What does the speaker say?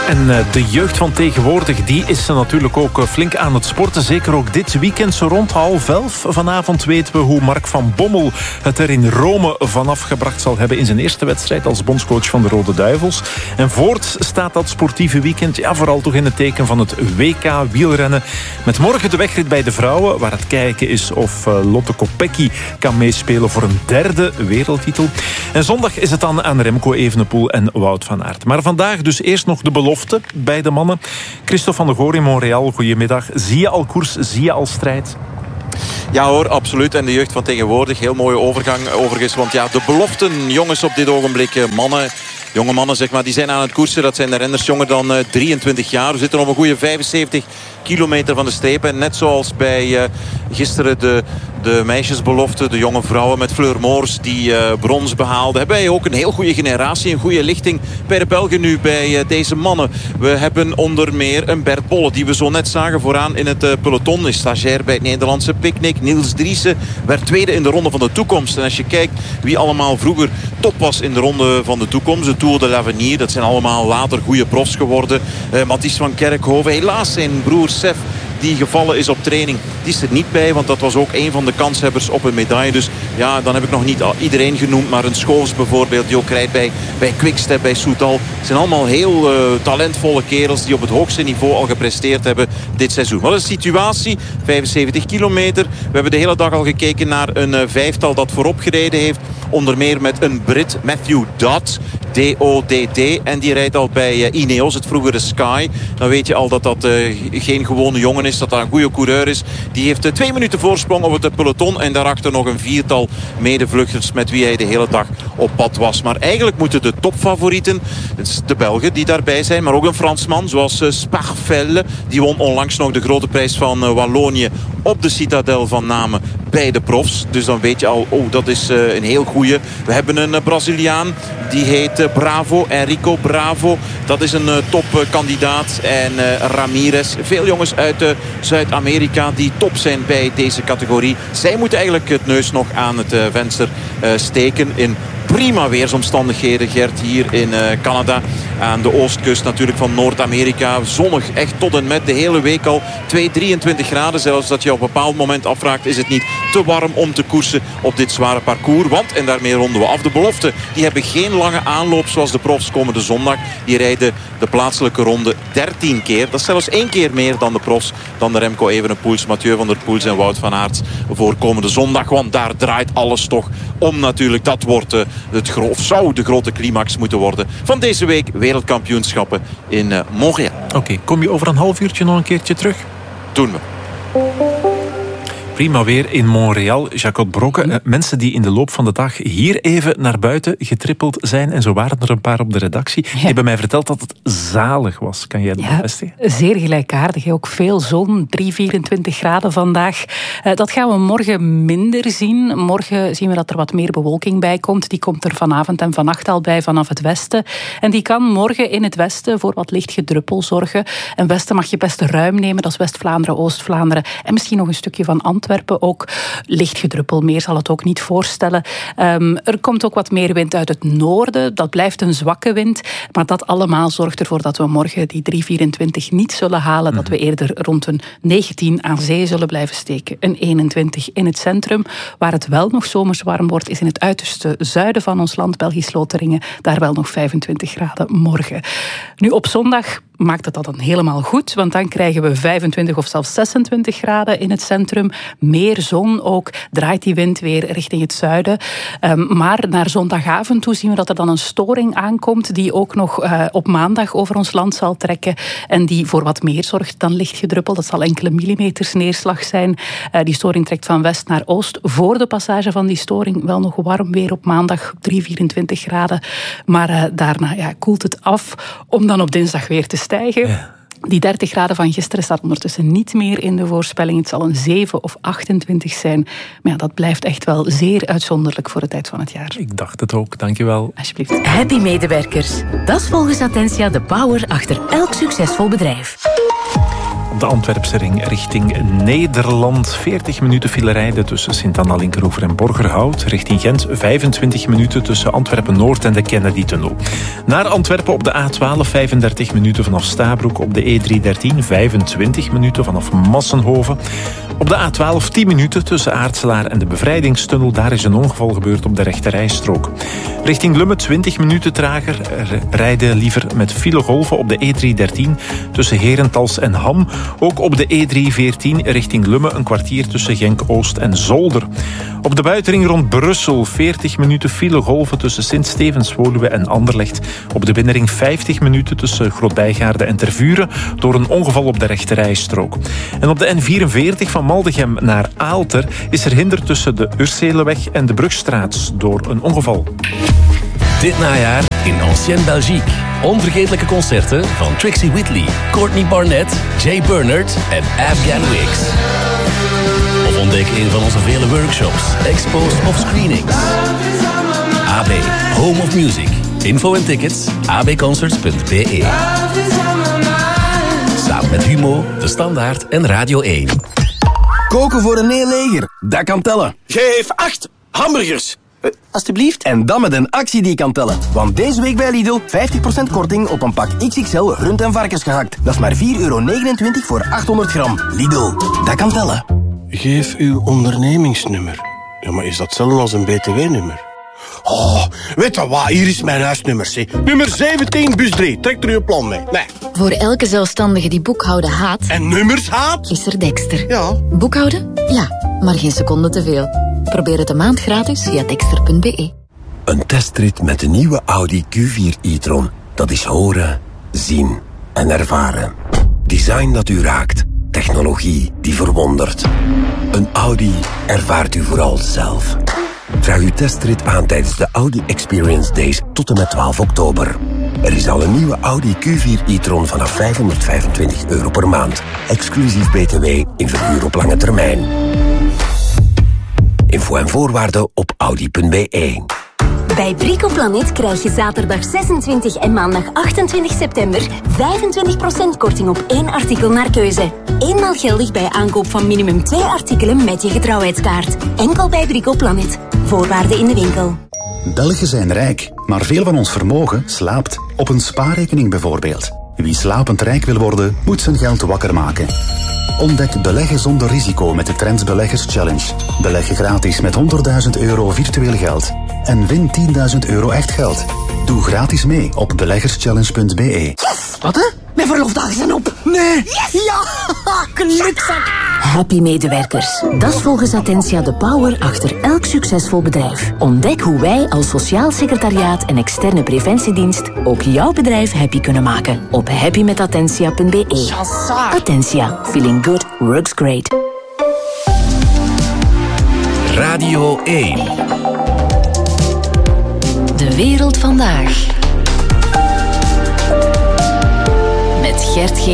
En de jeugd van tegenwoordig, die is natuurlijk ook flink aan het sporten. Zeker ook dit weekend, zo rond 11:30. Vanavond weten we hoe Mark van Bommel het er in Rome vanaf gebracht zal hebben in zijn eerste wedstrijd als bondscoach van de Rode Duivels. En voort staat dat sportieve weekend, ja, vooral toch in het teken van het WK wielrennen. Met morgen de wegrit bij de vrouwen, waar het kijken is of Lotte Kopecky kan meespelen voor een derde wereldtitel. En zondag is het dan aan Remco Evenepoel en Wout van Aert. Maar vandaag dus eerst nog de belofte bij de mannen. Christophe van der Goor in Montreal, goedemiddag. Zie je al koers, zie je al strijd? Ja hoor, absoluut. En de jeugd van tegenwoordig, heel mooie overgang overigens. Want ja, de beloften, jongens op dit ogenblik, jonge mannen zeg maar, die zijn aan het koersen. Dat zijn de renners jonger dan 23 jaar. We zitten op een goede 75 kilometer van de streep. En net zoals bij gisteren de meisjesbelofte, de jonge vrouwen met Fleur Moors die brons behaalden, hebben wij ook een heel goede generatie, een goede lichting bij de Belgen nu, bij deze mannen. We hebben onder meer een Bert Bolle, die we zo net zagen vooraan in het peloton. Is stagiair bij het Nederlandse Picnic. Niels Driessen werd tweede in de Ronde van de Toekomst. En als je kijkt wie allemaal vroeger top was in de Ronde van de Toekomst, de Tour de l'Avenir, dat zijn allemaal later goede profs geworden. Mathies van Kerkhoven, helaas zijn broer Sef, die gevallen is op training, die is er niet bij, want dat was ook een van de kanshebbers op een medaille. Dus ja, dan heb ik nog niet iedereen genoemd, maar een Schoofs bijvoorbeeld, die ook rijdt bij Quickstep, bij Soudal. Het zijn allemaal heel talentvolle kerels die op het hoogste niveau al gepresteerd hebben dit seizoen. Wat is de situatie? 75 kilometer. We hebben de hele dag al gekeken naar een vijftal dat voorop gereden heeft. Onder meer met een Brit, Matthew Dodd. D-O-D-D. En die rijdt al bij Ineos, het vroegere Sky. Dan weet je al dat dat geen gewone jongen is, dat dat een goede coureur is. Die heeft 2 minuten voorsprong op het peloton. En daarachter nog een viertal medevluchters met wie hij de hele dag op pad was. Maar eigenlijk moeten de topfavorieten, het is de Belgen die daarbij zijn, maar ook een Fransman zoals Sparfelle. Die won onlangs nog de grote prijs van Wallonië op de Citadel van Namen bij de profs. Dus dan weet je al, dat is een heel goeie. We hebben een Braziliaan, die heet Bravo, Enrico Bravo. Dat is een topkandidaat. En Ramirez, veel jongens uit Zuid-Amerika die top zijn bij deze categorie. Zij moeten eigenlijk het neus nog aan het venster steken in prima weersomstandigheden, Gert, hier in Canada. Aan de oostkust natuurlijk van Noord-Amerika. Zonnig, echt tot en met de hele week al. 23 graden, zelfs dat je op een bepaald moment afvraagt, is het niet te warm om te koersen op dit zware parcours. Want, en daarmee ronden we af, de beloften, die hebben geen lange aanloop zoals de profs komende zondag. Die rijden de plaatselijke ronde 13 keer. Dat is zelfs 1 keer meer dan de profs, dan de Remco Evenepoels, Mathieu van der Poels en Wout van Aert voor komende zondag. Want daar draait alles toch om natuurlijk. Dat wordt zou de grote climax moeten worden van deze week wereldkampioenschappen in Montreal. Oké, kom je over een half uurtje nog een keertje terug? Doen we. Prima weer in Montreal. Jacob Brokke, mensen die in de loop van de dag hier even naar buiten getrippeld zijn, en zo waren er een paar op de redactie, die hebben mij verteld dat het zalig was. Kan jij dat bevestigen? Zeer gelijkaardig. Ook veel zon, 24 graden vandaag. Dat gaan we morgen minder zien. Morgen zien we dat er wat meer bewolking bij komt. Die komt er vanavond en vannacht al bij vanaf het westen. En die kan morgen in het westen voor wat licht gedruppel zorgen. En westen mag je best ruim nemen. Dat is West-Vlaanderen, Oost-Vlaanderen en misschien nog een stukje van Antwerpen. Ook licht gedruppel, meer zal het ook niet voorstellen. Er komt ook wat meer wind uit het noorden. Dat blijft een zwakke wind. Maar dat allemaal zorgt ervoor dat we morgen die 3,24 niet zullen halen. Dat we eerder rond een 19 aan zee zullen blijven steken. Een 21 in het centrum. Waar het wel nog zomers warm wordt, is in het uiterste zuiden van ons land, Belgisch-Lotharingen. Daar wel nog 25 graden morgen. Nu op zondag maakt het dat dan helemaal goed, want dan krijgen we 25 of zelfs 26 graden in het centrum. Meer zon ook, draait die wind weer richting het zuiden. Maar naar zondagavond toe zien we dat er dan een storing aankomt die ook nog op maandag over ons land zal trekken en die voor wat meer zorgt dan licht gedruppel. Dat zal enkele millimeters neerslag zijn. Die storing trekt van west naar oost. Voor de passage van die storing wel nog warm weer op maandag, 3,24 graden. Maar daarna koelt het af om dan op dinsdag weer te stijgen. Ja. Die 30 graden van gisteren staat ondertussen niet meer in de voorspelling. Het zal een 7 of 28 zijn. Maar dat blijft echt wel zeer uitzonderlijk voor de tijd van het jaar. Ik dacht het ook, dankjewel. Alsjeblieft. Happy medewerkers. Dat is volgens Attentia de power achter elk succesvol bedrijf. Op de Antwerpse ring richting Nederland. 40 minuten file rijden tussen Sint-Anna-Linkeroever en Borgerhout. Richting Gent 25 minuten tussen Antwerpen-Noord en de Kennedy-tunnel. Naar Antwerpen op de A12 35 minuten vanaf Stabroek. Op de E313 25 minuten vanaf Massenhoven. Op de A12 10 minuten tussen Aartselaar en de Bevrijdingstunnel. Daar is een ongeval gebeurd op de rechterrijstrook. Richting Lummen 20 minuten trager. Rijden liever met filegolven op de E313 tussen Herentals en Ham. Ook op de E314 richting Lummen een kwartier tussen Genk-Oost en Zolder. Op de buitenring rond Brussel 40 minuten filegolven tussen Sint-Stevens-Woluwe en Anderlecht. Op de binnenring 50 minuten tussen Grootbijgaarde en Tervuren door een ongeval op de rechterrijstrook. En op de N44 van Maldegem naar Aalter is er hinder tussen de Urseleweg en de Brugstraat door een ongeval. Dit najaar in Ancienne Belgique. Onvergetelijke concerten van Trixie Whitley, Courtney Barnett, Jay Bernard en Afghan Wigs. Of ontdek een van onze vele workshops, expos of screenings. AB, Home of Music. Info en tickets, abconcerts.be. Samen met Humo, De Standaard en Radio 1. Koken voor een heel leger, dat kan tellen. Geef 8 hamburgers. Alsjeblieft. En dan met een actie die kan tellen. Want deze week bij Lidl 50% korting op een pak XXL rund- en varkensgehakt. Dat is maar €4,29 voor 800 gram. Lidl, dat kan tellen. Geef uw ondernemingsnummer. Ja, maar is dat hetzelfde als een BTW-nummer? Oh, weet je wat? Hier is mijn huisnummer, C. Nummer 17, bus 3. Trek er uw plan mee. Nee. Voor elke zelfstandige die boekhouden haat... En nummers haat? Is er Dexter. Ja. Boekhouden? Ja, maar geen seconde te veel. Probeer het een maand gratis via dexter.be. Een testrit met de nieuwe Audi Q4 e-tron. Dat is horen, zien en ervaren. Design dat u raakt. Technologie die verwondert. Een Audi ervaart u vooral zelf. Vraag uw testrit aan tijdens de Audi Experience Days tot en met 12 oktober. Er is al een nieuwe Audi Q4 e-tron vanaf €525 per maand. Exclusief BTW in verhuur op lange termijn. Info en voorwaarden op audi.be. Bij Brico Planet krijg je zaterdag 26 en maandag 28 september 25% korting op 1 artikel naar keuze. Eenmaal geldig bij aankoop van minimum 2 artikelen met je getrouwheidskaart. Enkel bij Brico Planet. Voorwaarden in de winkel. Belgen zijn rijk, maar veel van ons vermogen slaapt. Op een spaarrekening bijvoorbeeld. Wie slapend rijk wil worden, moet zijn geld wakker maken. Ontdek beleggen zonder risico met de Trends Beleggers Challenge. Beleggen gratis met €100.000 virtueel geld. En win €10.000 echt geld. Doe gratis mee op beleggerschallenge.be. Yes! Wat hè? Mijn verloofdagen zijn op. Nee. Yes! Ja! Gelukzak! Happy medewerkers. Dat is volgens Attentia de power achter elk succesvol bedrijf. Ontdek hoe wij als sociaal secretariaat en externe preventiedienst ook jouw bedrijf happy kunnen maken. Op happymetattentia.be. Attentia. Feeling good works great. Radio 1. De wereld vandaag. Met Gert G.